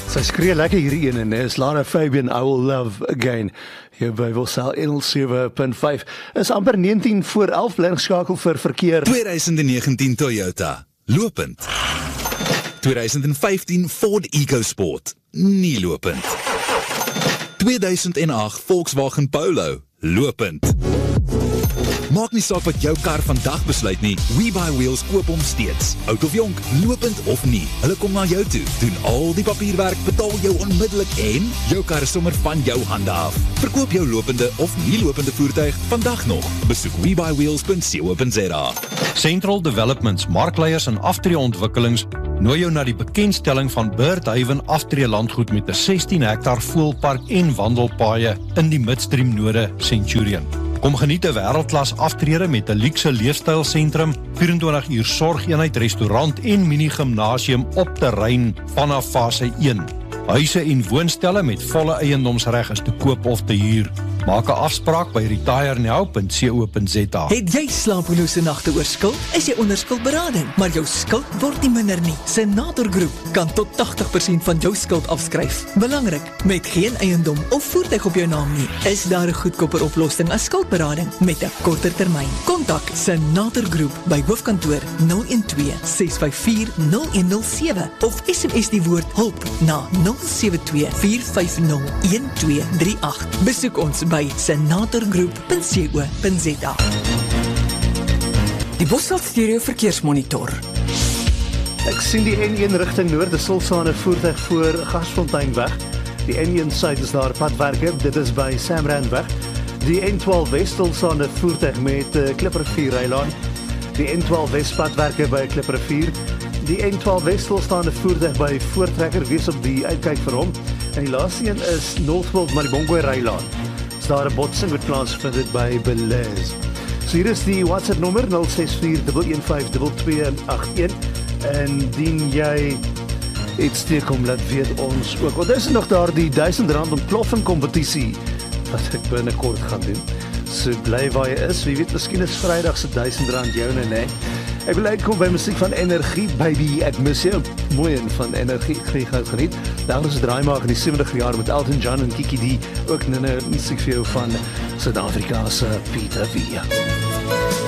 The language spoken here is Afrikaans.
Sy skree lekker hierdie ene, nee, is Lara Fabian, I Will Love Again, hier by Wilsel 107.5, is amper 19 voor 11, bly geskakel vir verkeer. 2019 Toyota, lopend. 2015 Ford EcoSport, nie lopend. 2008 Volkswagen Polo, lopend. Maak nie saak wat jou kar vandag besluit nie, WeBuyWheels koop hom steeds. Oud of jonk, lopend of nie, hulle kom na jou toe, doen al die papierwerk, betaal jou onmiddellik en jou kar is sommer van jou hande af. Verkoop jou lopende of nie lopende voertuig vandag nog. Besoek WeBuyWheels.co.za. Central Developments, markleiers en aftreeontwikkelings nooi jou na die bekendstelling van Birdhaven aftreelandgoed met 'n 16 hektar voelpark en wandelpaaie in die Midstream Node Centurion. Kom geniet 'n wêreldklas aftrede met 'n luukse leefstylsentrum, 24 uur sorgeenheid, restaurant en mini-gimnasium op terrein vanaf fase 1. Huise en woonstelle met volle eiendomsreg is te koop of te huur. Maak 'n afspraak by retirenow.co.za. Het jy slapelose nagte oor skuld? Is jy onder skuldberading, maar jou skuld word nie minder nie? Senator Groep kan tot 80% van jou skuld afskryf. Belangrik, met geen eiendom of voertuig op jou naam nie, is daar 'n goedkoper oplossing as skuldberading met 'n korter termyn. Kontak Senator Groep by hoofkantoor 012-654-0107 of SMS die woord hulp na 072-450-1238. Besoek ons by senatorgroep.co.za. Die Bosveld Stereo Verkeersmonitor. Ek sien die N1 rigting noord, 'n stilstaande voertuig voor Gasfonteinweg. Die N1 suid is daar padwerke, dit is by Samrandweg. Die N12 west stilstaande voertuig met Klipprivier Rylaan. Die N12 west padwerke by Klipprivier. Die N12 west stilstaande voertuig by Voortrekker, wees op die uitkyk vir hom. En die laaste een is Northwold Maribongo Rylaan. Daar 'n botsing wat plaasvind dit by Belize. So hier is die WhatsApp nommer 0641152281 en dien jy iets teekom, laat weet ons ook. Want is nog daar die R1000 ontploffing kompetisie wat ek binnekort gaan doen. So bly waar jy is, wie weet, miskien is Vrydag se R1000 joune, nee. Ek wil uitkom by musiek van Energie, baby, ek mis jou. Mooi en van Energie, ek gaan geniet. Daar is 'n draai maak in die 70 jaar met Elton John en Kiki D, ook 'n musiek vir jou van Suid-Afrika se Peter V.